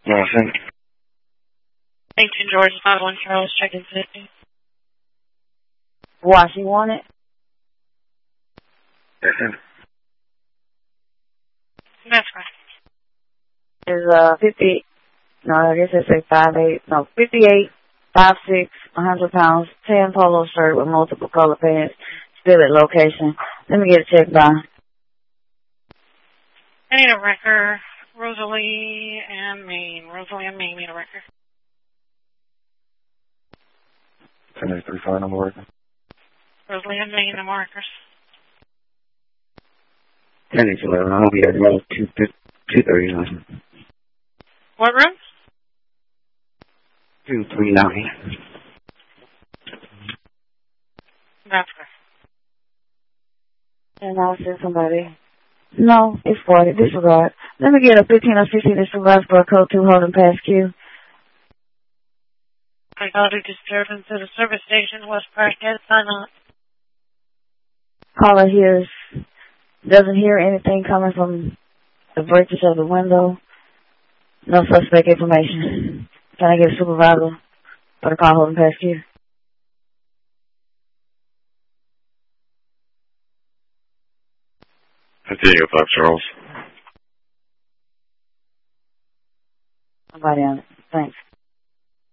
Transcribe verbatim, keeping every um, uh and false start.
Nothing. eighteen George, five one Charles, check-in safety. Why, she want it? Listen. That's right. Is, uh, fifty, no, I guess it's like five eight, no, fifty-eight, five six, one hundred pounds, tan polo shirt with multiple color pants, still at location. Let me get a check by. I need a record. Rosalie and Maine. Rosalie and Maine need a record. ten eight three five, number working. Rosalie and Maine, the markers. ten eight eleven, I'll be at row two thirty-nine. What room? two three nine. That's right. And I'll send somebody. No, it's forty. Disregard. Let me get a fifteen or sixteen disregard for a code two holding past Q. I got a disturbance at a service station, West Park, Head, sign up. Caller hears, doesn't hear anything coming from the breakage of the window. No suspect information. Can I get a supervisor for the call holding past Q? Diego five Charles. Somebody on it. Thanks.